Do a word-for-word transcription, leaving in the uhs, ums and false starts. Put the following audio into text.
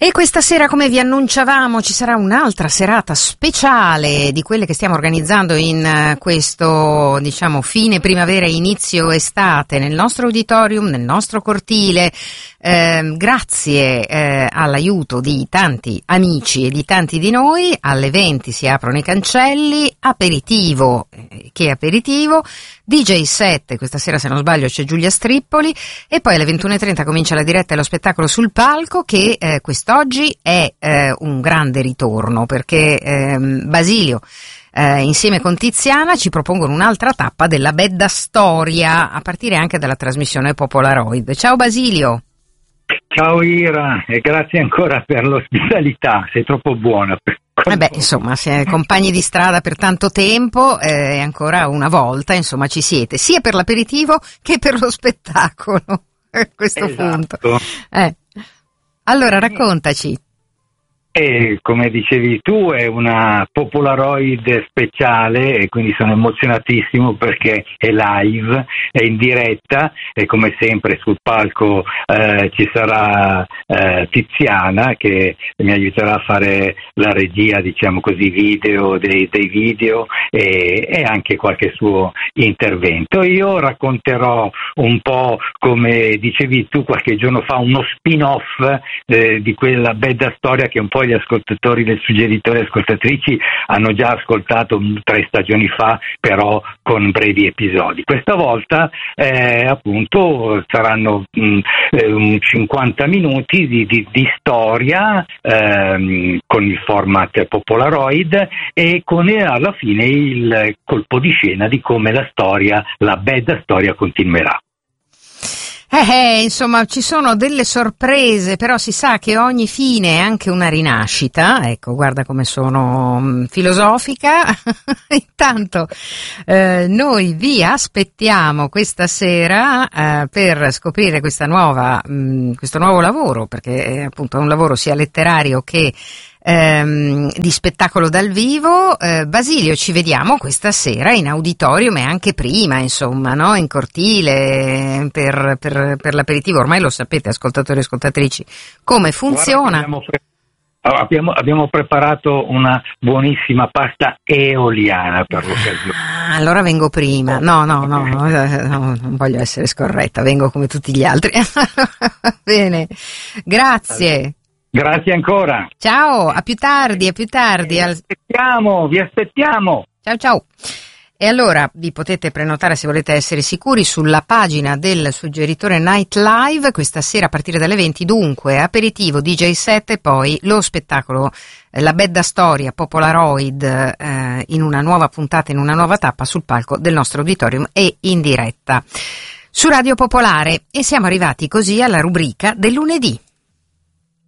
E questa sera, come vi annunciavamo, ci sarà un'altra serata speciale di quelle che stiamo organizzando in questo, diciamo, fine primavera, inizio estate, nel nostro auditorium, nel nostro cortile, eh, grazie eh, all'aiuto di tanti amici e di tanti di noi. Alle venti si aprono i cancelli, aperitivo, eh, che aperitivo, D J set, questa sera se non sbaglio c'è Giulia Strippoli, e poi alle ventuno e trenta comincia la diretta e lo spettacolo sul palco, che eh, quest'oggi è eh, un grande ritorno, perché ehm, Basilio eh, insieme con Tiziana ci propongono un'altra tappa della bella storia, a partire anche dalla trasmissione Popolaroid. Ciao Basilio. Ciao Ira, e grazie ancora per l'ospitalità, sei troppo buona. Eh beh, insomma, se compagni di strada per tanto tempo, e eh, ancora una volta, insomma, ci siete, sia per l'aperitivo che per lo spettacolo, a questo esatto. punto. Eh. Allora, raccontaci. E come dicevi tu, è una Popolaroid speciale e quindi sono emozionatissimo perché è live, è in diretta e come sempre sul palco eh, ci sarà eh, Tiziana che mi aiuterà a fare la regia, diciamo così, video dei, dei video e, e anche qualche suo intervento. Io racconterò un po', come dicevi tu qualche giorno fa, uno spin-off eh, di quella bella storia che un po' gli ascoltatori del Suggeritore e ascoltatrici hanno già ascoltato tre stagioni fa, però con brevi episodi. Questa volta eh, appunto saranno mh, eh, cinquanta minuti di, di, di storia ehm, con il format Popolaroid e con eh, alla fine il colpo di scena di come la storia, la bella storia continuerà. Eh, eh, insomma, ci sono delle sorprese, però si sa che ogni fine è anche una rinascita. Ecco, guarda come sono mh, filosofica. Intanto eh, noi vi aspettiamo questa sera eh, per scoprire questa nuova, mh, questo nuovo lavoro, perché è appunto un lavoro sia letterario che Ehm, di spettacolo dal vivo. eh, Basilio, ci vediamo questa sera in auditorium e anche prima, insomma, no? In cortile per, per, per l'aperitivo. Ormai lo sapete, ascoltatori e ascoltatrici, come funziona. Abbiamo, pre- abbiamo, abbiamo preparato una buonissima pasta eoliana per l'occasione. Ah, allora vengo prima. No, no, no, no, no, non voglio essere scorretta, vengo come tutti gli altri. Bene, grazie. Grazie ancora. Ciao, a più tardi, a più tardi. Vi aspettiamo, vi aspettiamo. Ciao, ciao. E allora vi potete prenotare, se volete essere sicuri, sulla pagina del Suggeritore Night Live questa sera a partire dalle venti. Dunque, aperitivo, D J set e poi lo spettacolo La bella storia Popolaroid eh, in una nuova puntata, in una nuova tappa sul palco del nostro auditorium e in diretta su Radio Popolare. E siamo arrivati così alla rubrica del lunedì.